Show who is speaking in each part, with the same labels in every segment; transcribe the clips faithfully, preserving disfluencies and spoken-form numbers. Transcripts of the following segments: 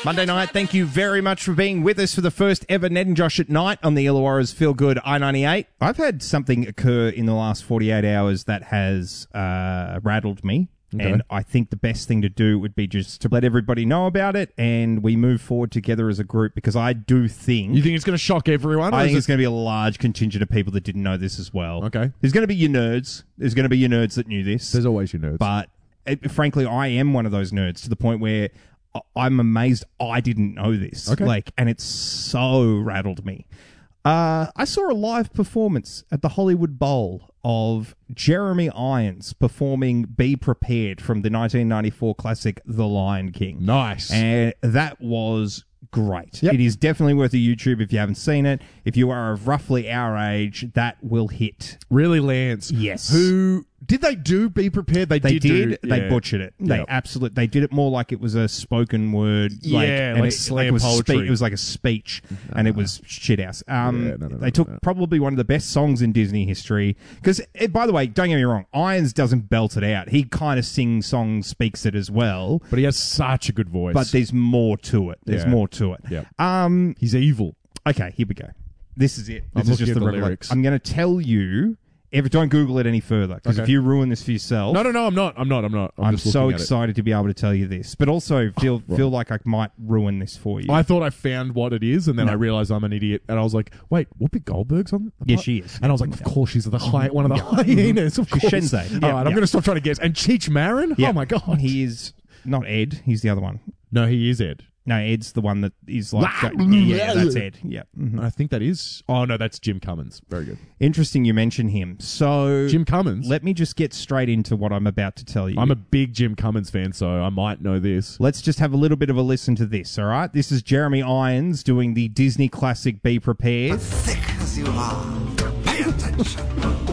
Speaker 1: Monday night, thank you very much for being with us for the first ever Ned and Josh at Night on the Illawarra's Feel Good I ninety-eight. I've had something occur in the last forty-eight hours that has uh, rattled me. Okay. And I think the best thing to do would be just to let everybody know about it and we move forward together as a group, because I do think...
Speaker 2: You think it's going to shock everyone?
Speaker 1: I think it's going to be a large contingent of people that didn't know this as well.
Speaker 2: Okay.
Speaker 1: There's going to be your nerds. There's going to be your nerds that knew this.
Speaker 2: There's always your nerds.
Speaker 1: But it, frankly, I am one of those nerds to the point where I- I'm amazed I didn't know this.
Speaker 2: Okay.
Speaker 1: Like, and it's so rattled me. Uh, I saw a live performance at the Hollywood Bowl of Jeremy Irons performing Be Prepared from the nineteen ninety-four classic The Lion King.
Speaker 2: Nice.
Speaker 1: And that was great.
Speaker 2: Yep.
Speaker 1: It is definitely worth a YouTube if you haven't seen it. If you are of roughly our age, that will hit.
Speaker 2: Really, Lance?
Speaker 1: Yes.
Speaker 2: Who... Did they do Be Prepared? They,
Speaker 1: They
Speaker 2: did.
Speaker 1: did.
Speaker 2: do,
Speaker 1: They
Speaker 2: yeah.
Speaker 1: butchered it. They
Speaker 2: Yep.
Speaker 1: absolutely. They did it more like it was a spoken word. Like,
Speaker 2: Yeah,
Speaker 1: and
Speaker 2: like
Speaker 1: it,
Speaker 2: slam
Speaker 1: it was
Speaker 2: poetry.
Speaker 1: Spe- it was like a speech, and it was shit house. Um,
Speaker 2: Yeah, no, no, no,
Speaker 1: they took
Speaker 2: no.
Speaker 1: probably one of the best songs in Disney history. Because, by the way, don't get me wrong, Irons doesn't belt it out. He kind of sings songs, speaks it as well.
Speaker 2: But he has such a good voice.
Speaker 1: But there's more to it. There's
Speaker 2: Yeah.
Speaker 1: more to it.
Speaker 2: Yeah.
Speaker 1: Um.
Speaker 2: He's evil.
Speaker 1: Okay. Here we go. This is it.
Speaker 2: I'm
Speaker 1: This is
Speaker 2: looking
Speaker 1: just
Speaker 2: at
Speaker 1: the,
Speaker 2: the
Speaker 1: revelation.
Speaker 2: lyrics.
Speaker 1: I'm going to tell you. If, don't Google it any further, because
Speaker 2: Okay.
Speaker 1: if you ruin this for yourself...
Speaker 2: No, no, no, I'm not. I'm not. I'm not. I'm,
Speaker 1: I'm
Speaker 2: just
Speaker 1: so
Speaker 2: looking at it.
Speaker 1: excited to be able to tell you this, but also feel
Speaker 2: right.
Speaker 1: feel like I might ruin this for you.
Speaker 2: I thought I found what it is, and then
Speaker 1: No.
Speaker 2: I realized I'm an idiot, and I was like, "Wait, Whoopi Goldberg's on?" The
Speaker 1: Yeah,
Speaker 2: part?
Speaker 1: she is.
Speaker 2: And I was like, "Of course, she's the high, one of the hyenas." Of
Speaker 1: She's
Speaker 2: course,
Speaker 1: Shenzai. Yeah,
Speaker 2: All right, I'm
Speaker 1: yeah.
Speaker 2: going to stop trying to guess. And Cheech Marin?
Speaker 1: Yeah.
Speaker 2: Oh my god,
Speaker 1: he is not Ed. He's the other one.
Speaker 2: no, he is Ed.
Speaker 1: No, Ed's the one that is like. yeah, yeah, that's Ed. Yeah. mhm.
Speaker 2: I think that is. Oh no, that's Jim Cummins. Very good.
Speaker 1: Interesting you mention him. So
Speaker 2: Jim Cummins.
Speaker 1: let me just get straight into what I'm about to tell you.
Speaker 2: I'm a big Jim Cummins fan, so I might know this.
Speaker 1: Let's just have a little bit of a listen to this. All right, this is Jeremy Irons doing the Disney classic "Be Prepared."
Speaker 3: Thick as you are, pay attention.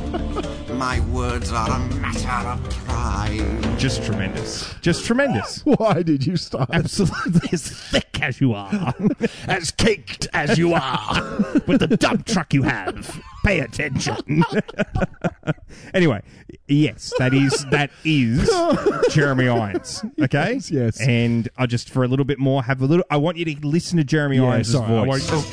Speaker 3: My words are a matter of pride.
Speaker 1: Just tremendous. Just tremendous.
Speaker 2: Why did you start?
Speaker 1: Absolutely as thick as you are, as caked as you are, with the dump truck you have. Pay attention. Anyway, yes, that is that is Jeremy Irons. Okay,
Speaker 2: Yes, yes.
Speaker 1: And I just for a little bit more have a little. I want you to listen to Jeremy
Speaker 2: Yeah,
Speaker 1: Irons'
Speaker 2: sorry, I
Speaker 1: voice.
Speaker 2: won't-